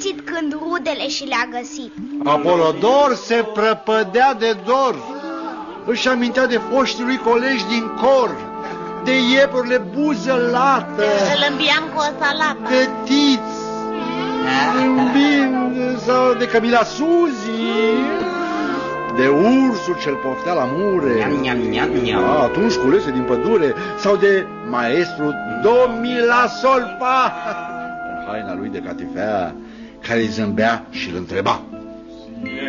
simțit când rudele și le-a găsit. Apolodor se prăpădea de dor. Își amintea de foștii lui colegi din cor, de iepurile buză lată, Îl îmbiam cu o salată, de Tiț, sau de Camila Suzi, de ursul ce-l poftea la mure, atunci culese din pădure, sau de maestru Domila Solpa, în haina lui de catifea, care îi zâmbea și îl întreba: